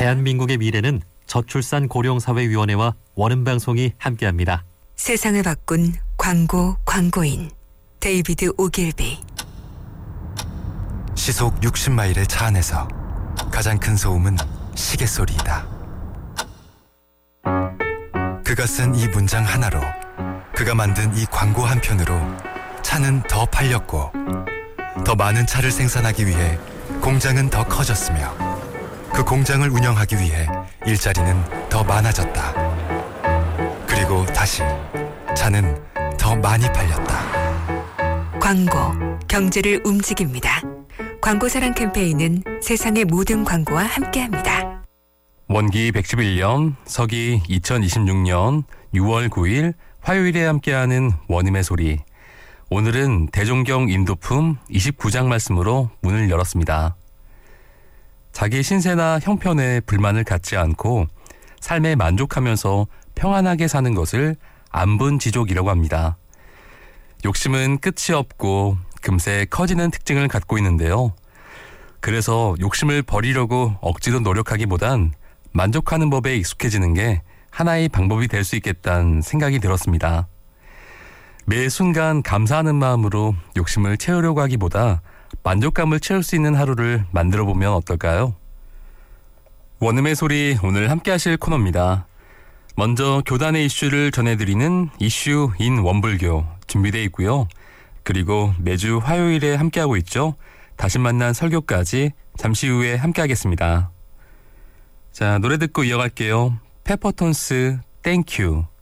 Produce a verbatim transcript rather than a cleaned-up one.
대한민국의 미래는 저출산 고령사회위원회와 원음방송이 함께합니다. 세상을 바꾼 광고 광고인 데이비드 오길비. 시속 육십 마일의 차 안에서 가장 큰 소음은 시계소리이다. 그가 쓴 이 문장 하나로, 그가 만든 이 광고 한 편으로 차는 더 팔렸고, 더 많은 차를 생산하기 위해 공장은 더 커졌으며, 그 공장을 운영하기 위해 일자리는 더 많아졌다. 그리고 다시 차는 더 많이 팔렸다. 광고, 경제를 움직입니다. 광고사랑 캠페인은 세상의 모든 광고와 함께합니다. 원기 백십일 년, 서기 이천이십육 년 유월 구일 화요일에 함께하는 원음의 소리. 오늘은 대종경 인도품 이십구 장 말씀으로 문을 열었습니다. 자기 신세나 형편에 불만을 갖지 않고 삶에 만족하면서 평안하게 사는 것을 안분지족이라고 합니다. 욕심은 끝이 없고 금세 커지는 특징을 갖고 있는데요. 그래서 욕심을 버리려고 억지로 노력하기보단 만족하는 법에 익숙해지는 게 하나의 방법이 될 수 있겠다는 생각이 들었습니다. 매 순간 감사하는 마음으로 욕심을 채우려고 하기보다 만족감을 채울 수 있는 하루를 만들어 보면 어떨까요? 원음의 소리, 오늘 함께 하실 코너입니다. 먼저 교단의 이슈를 전해드리는 이슈 인 원불교 준비되어 있고요. 그리고 매주 화요일에 함께하고 있죠. 다시 만난 설교까지 잠시 후에 함께하겠습니다. 자, 노래 듣고 이어갈게요. 페퍼톤스 땡큐.